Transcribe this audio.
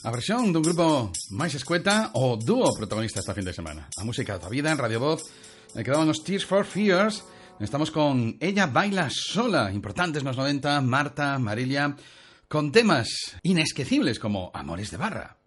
A versión dun grupo máis escueta o dúo protagonista esta fin de semana. A música da vida en Radio Voz. Quedaban os Tears for Fears. Estamos con Ella Baila Sola, importantes nos 90, Marta, Marilia, con temas inesquecibles como Amores de Barra.